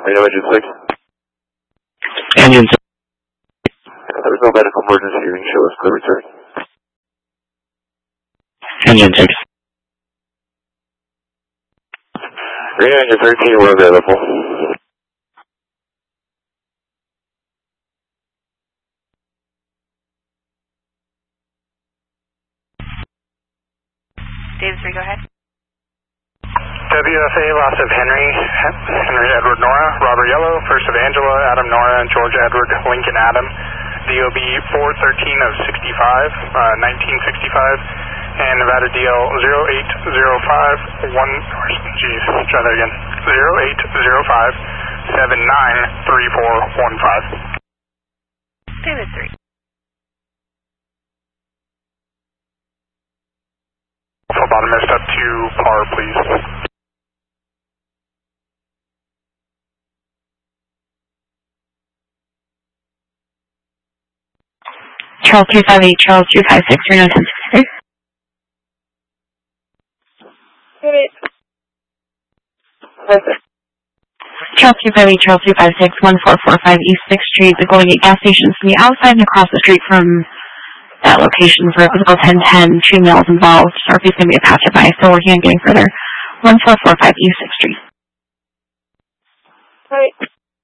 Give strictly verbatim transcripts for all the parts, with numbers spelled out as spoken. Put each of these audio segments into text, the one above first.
Radio Engine six. Engine six. Yeah, there's no medical emergency. You can show us clear return. Engine six. Radio Engine thirteen, we're available. David three, go ahead. W F A, loss of Henry, Henry Edward Nora, Robert Yellow, First of Angela, Adam Nora, and George Edward Lincoln Adam. D O B four thirteen of sixty-five, uh, nineteen sixty-five, and Nevada D L zero eight zero five one, geez, try that again, zero eight zero five seven nine three four one five. David three. Phlebotomist up to par, please. Charles two five eight, Charles two five six, three nine ten six. Charles two five eight, Charles two five six, one four four five East sixth Street, the Golden Gate gas station from the outside and across the street from that location for a physical ten ten, two males involved. Sharpie's going to be a passerby, still working on getting further. one four four five East sixth Street. Right.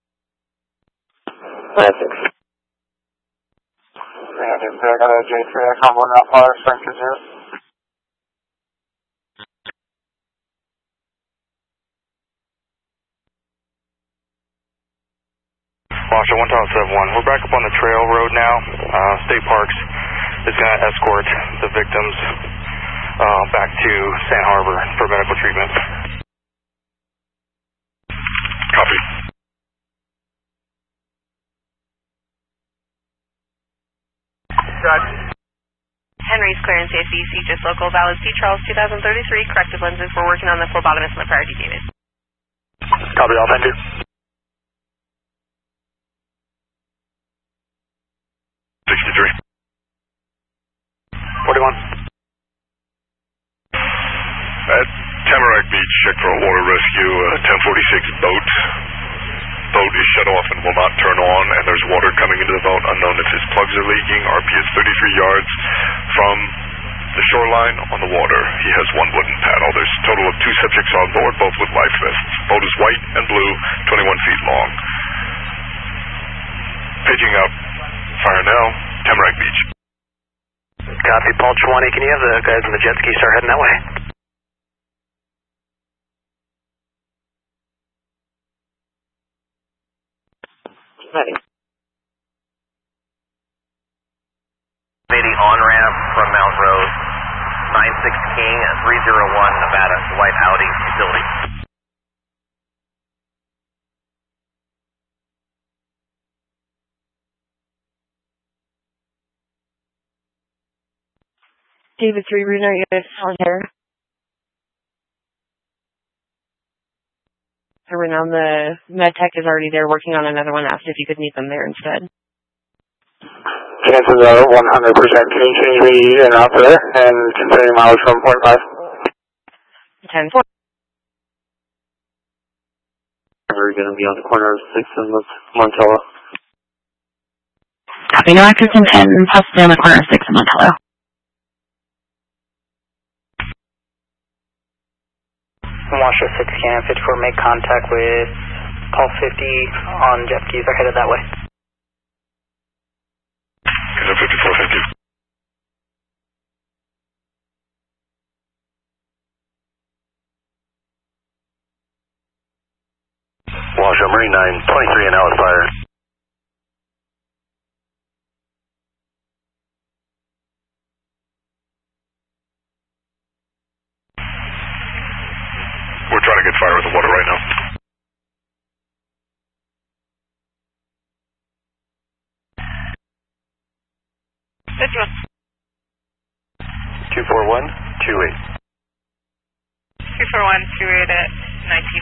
Classic. Yeah, I got a J three, I come one out fire, strength to zero. Washer one thousand seven one, we're back up on the trail road now. Uh, State Parks is going to escort the victims uh, back to Sand Harbor for medical treatment. Copy. Roger. Henry's clearance A C C, just local, valid C. Charles two thousand thirty-three, corrective lenses. We're working on the phlebotomist and the priority, David. Copy all, thank you. sixty-three. forty-one. At Tamarack Beach, check for a water rescue, uh, ten forty-six boat. Boat is shut off and will not turn on, and there's water coming into the boat unknown if his plugs are leaking. R P is thirty-three yards from the shoreline on the water. He has one wooden paddle. There's a total of two subjects on board, both with life vests. Boat is white and blue, twenty-one feet long. Paging up. Fire now, Tamarack Beach. Copy, Paul twenty. Can you have the guys in the jet ski start heading that way? Ready. Lady on-ramp from Mount Rose, nine six King, three zero one Nevada, white Audi utility. David three, Runa, you guys on here. So right now the med tech is already there working on another one, asked if you could meet them there instead. Chances are one hundred percent. Can you change me in out there and considering mileage from point five? ten four. We're going to be on the corner of sixth and Montello. Copy, no actors in ten, possibly on the corner of sixth and Montello. Washer six can fifty-four, make contact with call fifty on jet skis. They're headed that way. fifty-four fifty. Washer Marine nine twenty-three and Alice Fire. We're trying to get fire with the water right now. fifty-one. two four one two eight. two four one two eight at nineteen